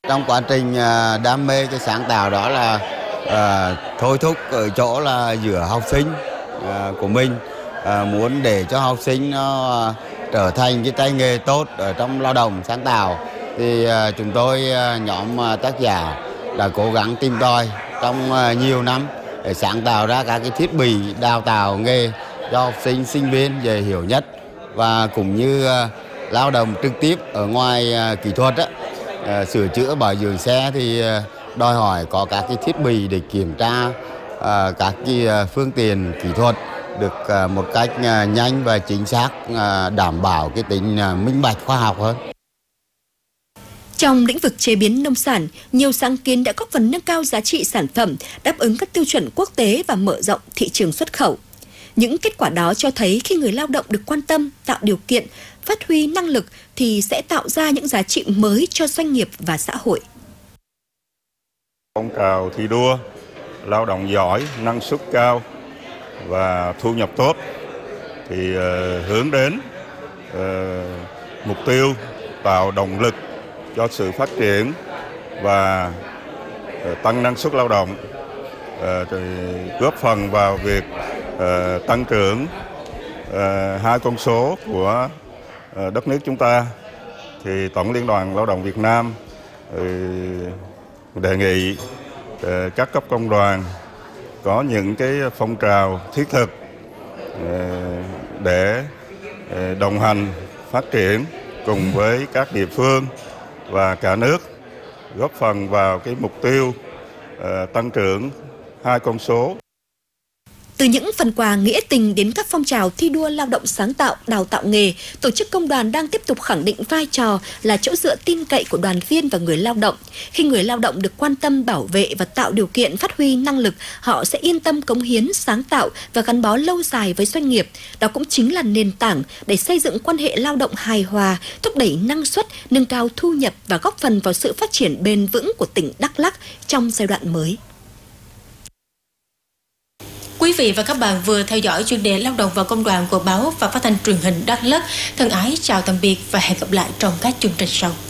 Trong quá trình đam mê cái sáng tạo đó là thôi thúc ở chỗ là giữa học sinh của mình, muốn để cho học sinh nó trở thành cái tay nghề tốt ở trong lao động sáng tạo thì chúng tôi nhóm tác giả đã cố gắng tìm tòi trong nhiều năm để sáng tạo ra các cái thiết bị đào tạo nghề cho học sinh sinh viên dễ hiểu nhất, và cũng như lao động trực tiếp ở ngoài kỹ thuật á. Sửa chữa bảo dưỡng xe thì đòi hỏi có các cái thiết bị để kiểm tra các cái phương tiện kỹ thuật được một cách nhanh và chính xác, đảm bảo cái tính minh bạch khoa học hơn. Trong lĩnh vực chế biến nông sản, nhiều sáng kiến đã góp phần nâng cao giá trị sản phẩm, đáp ứng các tiêu chuẩn quốc tế và mở rộng thị trường xuất khẩu. Những kết quả đó cho thấy khi người lao động được quan tâm, tạo điều kiện, phát huy năng lực thì sẽ tạo ra những giá trị mới cho doanh nghiệp và xã hội. Phong trào thi đua, lao động giỏi, năng suất cao và thu nhập tốt thì hướng đến mục tiêu tạo động lực cho sự phát triển và tăng năng suất lao động, góp phần vào việc tăng trưởng hai con số của đất nước chúng ta. Thì Tổng Liên đoàn Lao động Việt Nam đề nghị các cấp công đoàn có những cái phong trào thiết thực để đồng hành phát triển cùng với các địa phương và cả nước, góp phần vào cái mục tiêu tăng trưởng hai con số. Từ những phần quà nghĩa tình đến các phong trào thi đua lao động sáng tạo, đào tạo nghề, tổ chức công đoàn đang tiếp tục khẳng định vai trò là chỗ dựa tin cậy của đoàn viên và người lao động. Khi người lao động được quan tâm, bảo vệ và tạo điều kiện phát huy năng lực, họ sẽ yên tâm cống hiến, sáng tạo và gắn bó lâu dài với doanh nghiệp. Đó cũng chính là nền tảng để xây dựng quan hệ lao động hài hòa, thúc đẩy năng suất, nâng cao thu nhập và góp phần vào sự phát triển bền vững của tỉnh Đắk Lắk trong giai đoạn mới. Quý vị và các bạn vừa theo dõi chuyên đề lao động và công đoàn của báo và phát thanh truyền hình Đắk Lắk. Thân ái chào tạm biệt và hẹn gặp lại trong các chương trình sau.